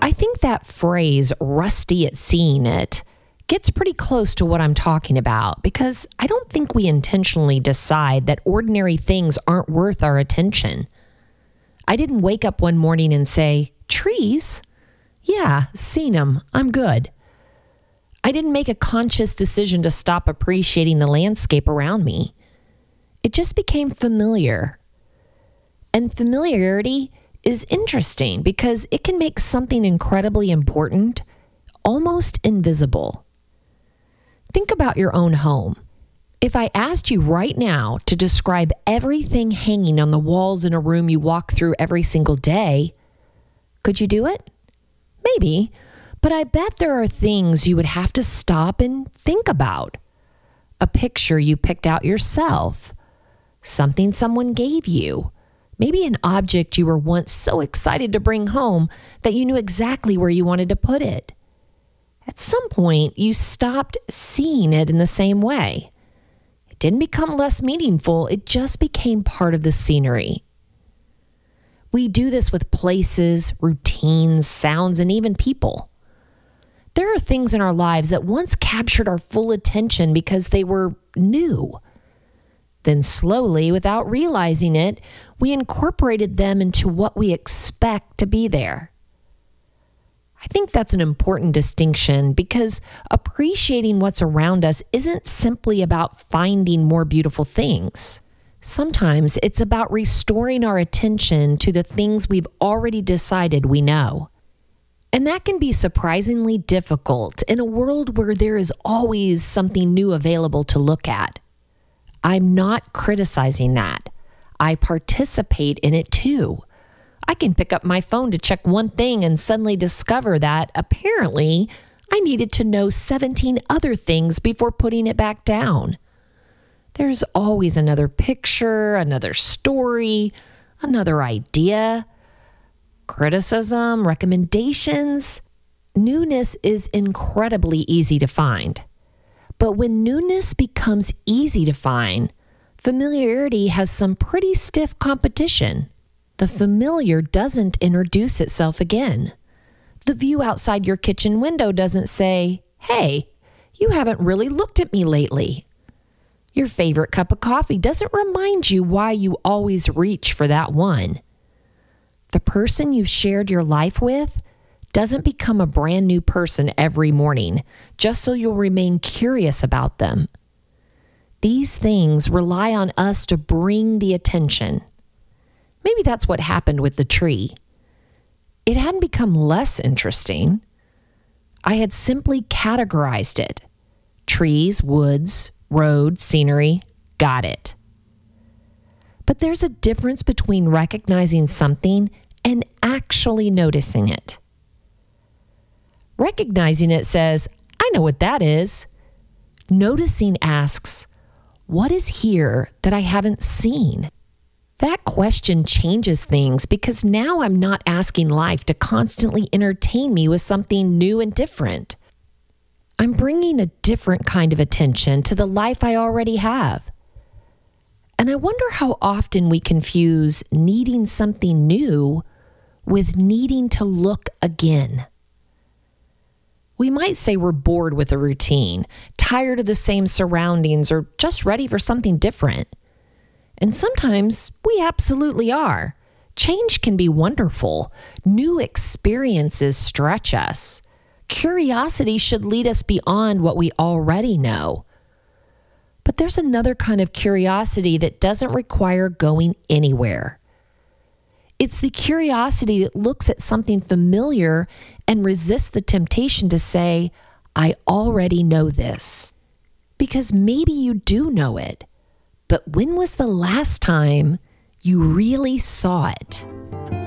I think that phrase, rusty at seeing it, gets pretty close to what I'm talking about because I don't think we intentionally decide that ordinary things aren't worth our attention. I didn't wake up one morning and say, trees? Yeah, seen them. I'm good. I didn't make a conscious decision to stop appreciating the landscape around me. It just became familiar. And familiarity is interesting because it can make something incredibly important almost invisible. Think about your own home. If I asked you right now to describe everything hanging on the walls in a room you walk through every single day, could you do it? Maybe, but I bet there are things you would have to stop and think about. A picture you picked out yourself, something someone gave you, maybe an object you were once so excited to bring home that you knew exactly where you wanted to put it. At some point, you stopped seeing it in the same way. It didn't become less meaningful, it just became part of the scenery. We do this with places, routines, sounds, and even people. There are things in our lives that once captured our full attention because they were new. Then slowly, without realizing it, we incorporated them into what we expect to be there. I think that's an important distinction because appreciating what's around us isn't simply about finding more beautiful things. Sometimes it's about restoring our attention to the things we've already decided we know. And that can be surprisingly difficult in a world where there is always something new available to look at. I'm not criticizing that. I participate in it too. I can pick up my phone to check one thing and suddenly discover that apparently I needed to know 17 other things before putting it back down. There's always another picture, another story, another idea, criticism, recommendations. Newness is incredibly easy to find. But when newness becomes easy to find, familiarity has some pretty stiff competition. The familiar doesn't introduce itself again. The view outside your kitchen window doesn't say, "Hey, you haven't really looked at me lately." Your favorite cup of coffee doesn't remind you why you always reach for that one. The person you've shared your life with doesn't become a brand new person every morning just so you'll remain curious about them. These things rely on us to bring the attention. Maybe that's what happened with the tree. It hadn't become less interesting. I had simply categorized it. Trees, woods, road, scenery, got it. But there's a difference between recognizing something and actually noticing it. Recognizing it says, "I know what that is." Noticing asks, "What is here that I haven't seen?" That question changes things because now I'm not asking life to constantly entertain me with something new and different. I'm bringing a different kind of attention to the life I already have. And I wonder how often we confuse needing something new with needing to look again. We might say we're bored with a routine, tired of the same surroundings, or just ready for something different. And sometimes we absolutely are. Change can be wonderful. New experiences stretch us. Curiosity should lead us beyond what we already know. But there's another kind of curiosity that doesn't require going anywhere. It's the curiosity that looks at something familiar and resists the temptation to say, "I already know this." Because maybe you do know it, but when was the last time you really saw it?